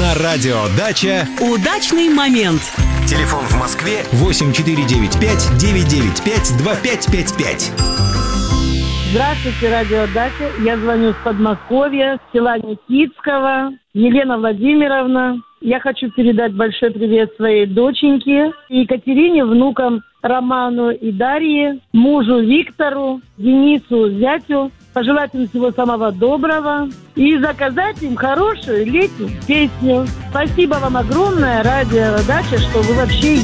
На радио «Дача» удачный момент. телефон в Москве 8495-995-2555. Здравствуйте, радио «Дача». Я звоню с Подмосковья, с села Никитского. Елена Владимировна. Я хочу передать большой привет своей доченьке Екатерине, внукам Роману и Дарье, мужу Виктору, Денису, зятю. Пожелать им всего самого доброго и заказать им хорошую летнюю песню. Спасибо вам огромное, радио «Дача», что вы вообще